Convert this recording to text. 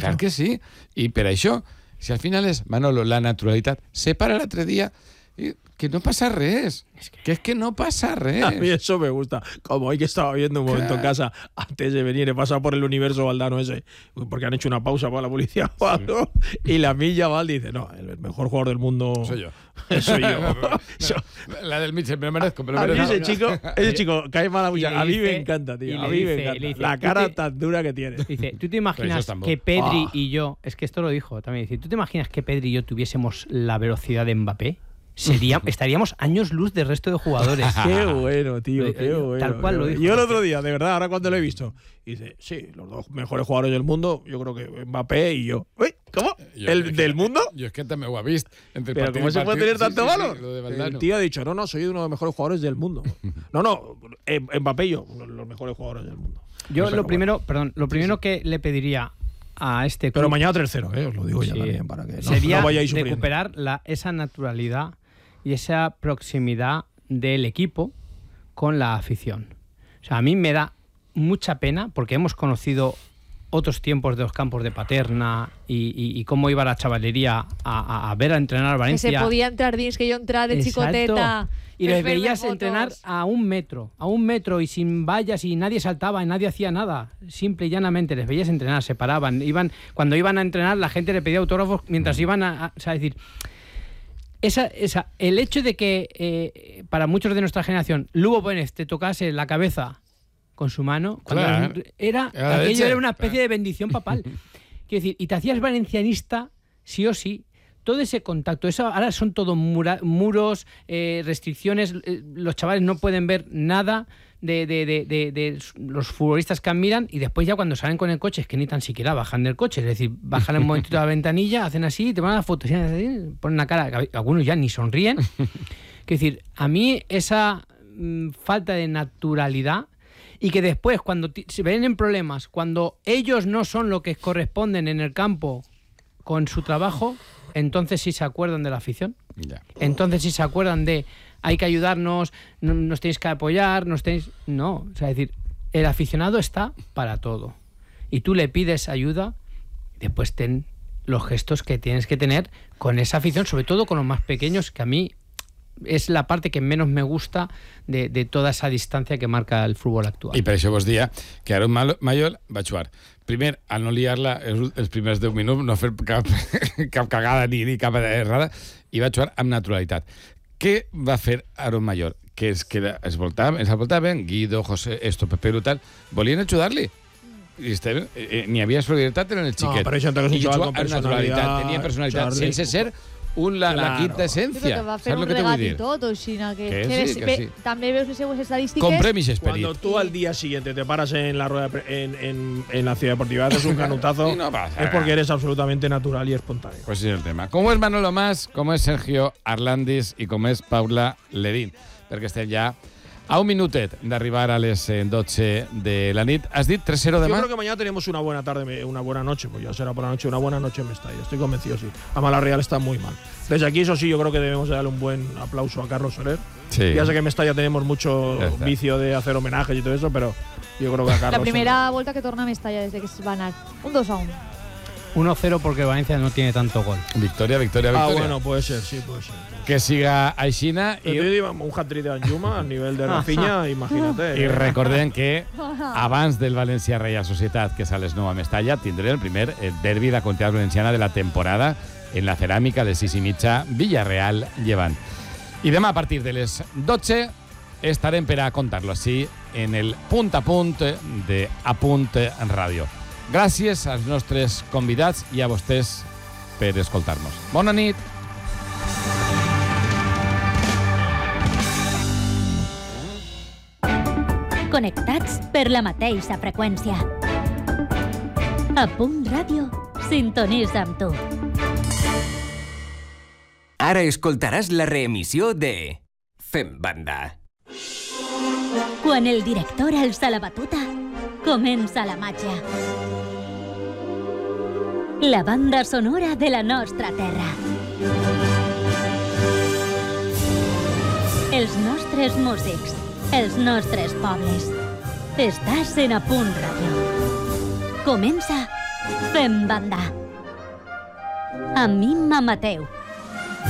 Clar que sí. I per això, si al final és, Manolo, la naturalitat, separa l'altre dia que no pasa res. Que es que no pasa res. A mí eso me gusta. Como hoy que estaba viendo un momento en casa, antes de venir, he pasado por el universo Valdano ese, porque han hecho una pausa para la policía o algo, y la milla Val dice, no, el mejor jugador del mundo soy yo. Soy yo. La del Mitchell, me lo merezco. A mí ese chico cae mal a mucha. A mí me encanta, tío. A mí me encanta. Dice, la cara tan dura que tiene. Dice, ¿tú te imaginas que Pedri y yo, es que esto lo dijo también, dice, ¿tú te imaginas que Pedri y yo tuviésemos la velocidad de Mbappé? Estaríamos años luz del resto de jugadores. Qué bueno, tío, qué bueno. Tal cual lo dijo. Yo el otro día, de verdad, ahora cuando lo he visto, dice, sí, los dos mejores jugadores del mundo, yo creo que Mbappé y yo. ¿Uy? ¿Cómo? ¿El del mundo? Yo es que también me he visto. Pero ¿cómo se puede tener tanto valor? El tío ha dicho, no, soy uno de los mejores jugadores del mundo. No, Mbappé y yo, los mejores jugadores del mundo. Yo lo primero que le pediría a este club, pero mañana 3-0, os lo digo ya también, para que sería no vayáis sufriendo. Recuperar esa naturalidad y esa proximidad del equipo con la afición. O sea, a mí me da mucha pena porque hemos conocido otros tiempos de los campos de Paterna y cómo iba la chavalería a ver a entrenar a Valencia. Que se podía entrar dins, que yo entraba de xicoteta. Y les veías entrenar a un metro y sin vallas y nadie saltaba y nadie hacía nada. Simple y llanamente les veías entrenar, se paraban. Cuando iban a entrenar la gente le pedía autógrafos mientras iban o sea, es decir, el hecho de que para muchos de nuestra generación Lugo Boenez te tocase la cabeza con su mano, claro, aquello era una especie de bendición papal. Quiero decir, y te hacías valencianista sí o sí. Todo ese contacto, eso ahora son todo muros, restricciones, los chavales no pueden ver nada de los futbolistas que admiran, y después ya cuando salen con el coche es que ni tan siquiera bajan del coche, es decir, bajan un momentito a la ventanilla, hacen así, te van a las fotos, ponen la cara, algunos ya ni sonríen. Quiero decir, a mí esa falta de naturalidad, y que después cuando se ven en problemas, cuando ellos no son lo que corresponden en el campo con su trabajo, entonces sí se acuerdan de la afición. Ya. Entonces sí se acuerdan de hay que ayudarnos, nos tenéis que apoyar, No, o sea, es decir, el aficionado está para todo. Y tú le pides ayuda, después ten los gestos que tienes que tener con esa afición, sobre todo con los más pequeños, que a mí és la parte que menos me gusta de toda esa distancia que marca el fútbol actual. I per això vos dia que Aaron Mayol va jugar. Primer, al no liar-la els primers 10 minuts, no fer cap cagada ni cap errada, i va jugar amb naturalitat. Què va fer Aaron Mayol? Que es voltaven, Guido, José, Pepero, tal, volien ajudar-li. N'hi havia solidaritat en el xiquet. No, però això entra que és un xaval con personalitat. Tenia personalitat, sense ser la quinta esencia. Va fer un regat i tot, o així. Sí. També veus les seues estadístiques. Compré mis esperit. Cuando tú al día siguiente te paras en la rueda en la ciudad deportiva, haces un canutazo, no pasa, es porque eres absolutamente natural y espontáneo. Pues sí, el tema. Com és Manolo Mas, com és Sergio Arlandis i com és Paula Ledín. Perquè estem ja a un minutet d'arribar a les 12 de la nit. ¿Has dit 3-0 demà? Yo creo que mañana tenemos una buena tarde, una buena noche, pues ya será por la noche, una buena noche en Mestalla. Estoy convencido, sí. Además, la Real está muy mal. Desde aquí, eso sí, yo creo que debemos darle un buen aplauso a Carlos Soler. Sí. Ya sé que en Mestalla tenemos mucho vicio de hacer homenajes y todo eso, pero yo creo que a Carlos La primera vuelta que torna a Mestalla desde que se va a ganar. Un 2-1. 1-0 porque Valencia no tiene tanto gol. Victoria. Ah, bueno, puede ser, sí, puede ser. Que siga Aixina. Un hat-trick de Anjuma al nivel de Rafinha, imagínate. I recordem que abans del València Reial Societat, que és a les 9 a Mestalla, tindré el primer derbi de la Comunitat Valenciana de la temporada en la Ceràmica de 6:30, Villarreal-Llevant. I demà a partir de les 12 estarem per a contar-lo així en el punt a punt de Apunt Ràdio. Gràcies als nostres convidats i a vostès per escoltar-nos. Bona nit. Connectats per la mateixa freqüència. A Punt Ràdio, sintonitza amb tu. Ara escoltaràs la reemissió de Fem Banda. Quan el director alça la batuta, comença la màgia. La banda sonora de la nostra terra. Els nostres músics, els nostres pobles. Estàs en A Punt Ràdio. Comença Fem banda. A mi Mateu.